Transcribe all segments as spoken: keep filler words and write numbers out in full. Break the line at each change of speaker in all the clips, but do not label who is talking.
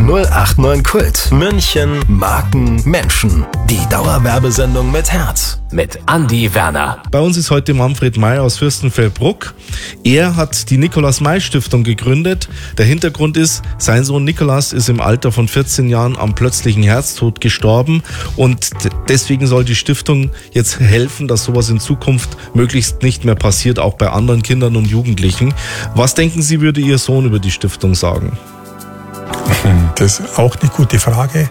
null acht neun Kult. München, Marken, Menschen. Die Dauerwerbesendung mit Herz.
Mit Andi Werner.
Bei uns ist heute Manfred May aus Fürstenfeldbruck. Er hat die Nikolaus-May-Stiftung gegründet. Der Hintergrund ist, sein Sohn Nikolaus ist im Alter von vierzehn Jahren am plötzlichen Herztod gestorben. Und deswegen soll die Stiftung jetzt helfen, dass sowas in Zukunft möglichst nicht mehr passiert, auch bei anderen Kindern und Jugendlichen. Was denken Sie, würde Ihr Sohn über die Stiftung sagen?
Das ist auch eine gute Frage.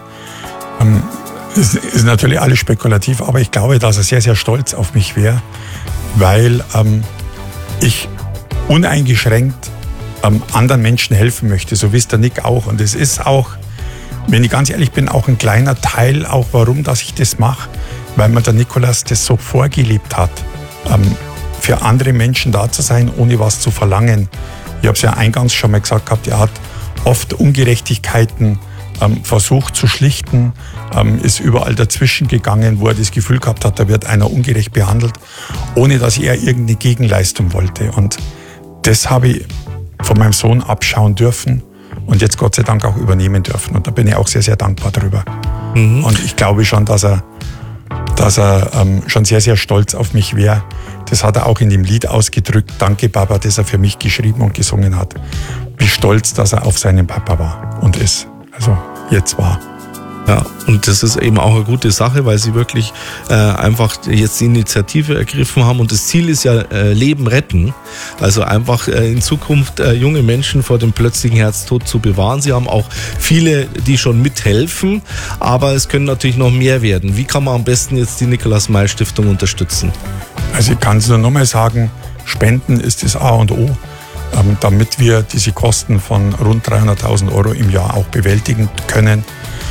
Es ist natürlich alles spekulativ, aber ich glaube, dass er sehr, sehr stolz auf mich wäre, weil ähm, ich uneingeschränkt ähm, anderen Menschen helfen möchte, so wie es der Nick auch. Und es ist auch, wenn ich ganz ehrlich bin, auch ein kleiner Teil, auch warum, dass ich das mache, weil mir der Nikolaus das so vorgelebt hat, ähm, für andere Menschen da zu sein, ohne was zu verlangen. Ich habe es ja eingangs schon mal gesagt gehabt, er hat oft Ungerechtigkeiten ähm, versucht zu schlichten, ähm, ist überall dazwischen gegangen, wo er das Gefühl gehabt hat, da wird einer ungerecht behandelt, ohne dass er irgendeine Gegenleistung wollte. Und das habe ich von meinem Sohn abschauen dürfen und jetzt Gott sei Dank auch übernehmen dürfen. Und da bin ich auch sehr, sehr dankbar drüber. Mhm. Und ich glaube schon, dass er, dass er ähm, schon sehr, sehr stolz auf mich wäre. Das hat er auch in dem Lied ausgedrückt, Danke Papa, das er für mich geschrieben und gesungen hat. Wie stolz, dass er auf seinen Papa war und ist. Also jetzt war.
Ja, und das ist eben auch eine gute Sache, weil sie wirklich äh, einfach jetzt die Initiative ergriffen haben und das Ziel ist ja äh, Leben retten, also einfach äh, in Zukunft äh, junge Menschen vor dem plötzlichen Herztod zu bewahren. Sie haben auch viele, die schon mithelfen, aber es können natürlich noch mehr werden. Wie kann man am besten jetzt die Nikolaus-May-Stiftung unterstützen?
Also ich kann es nur nochmal sagen, Spenden ist das A und O, ähm, damit wir diese Kosten von rund dreihunderttausend Euro im Jahr auch bewältigen können.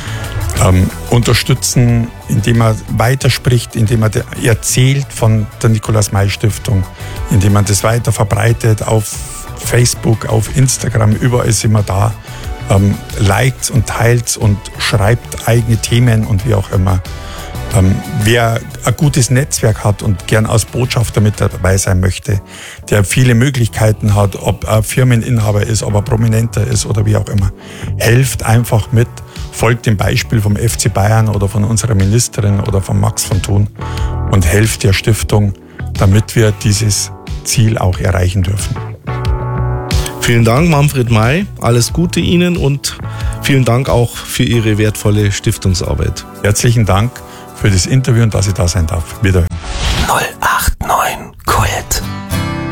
Ähm, unterstützen, indem er weiterspricht, indem er erzählt von der Nikolaus-May-Stiftung, indem man das weiter verbreitet auf Facebook, auf Instagram, überall sind wir da. Ähm, liked und teilt und schreibt eigene Themen und wie auch immer. Ähm, wer ein gutes Netzwerk hat und gern als Botschafter mit dabei sein möchte, der viele Möglichkeiten hat, ob er Firmeninhaber ist, ob er Prominenter ist oder wie auch immer, helft einfach mit, folgt dem Beispiel vom F C Bayern oder von unserer Ministerin oder von Max von Thun und helft der Stiftung, damit wir dieses Ziel auch erreichen dürfen.
Vielen Dank, Manfred May. Alles Gute Ihnen und vielen Dank auch für Ihre wertvolle Stiftungsarbeit.
Herzlichen Dank für das Interview und dass ich da sein darf. Wiederhören.
null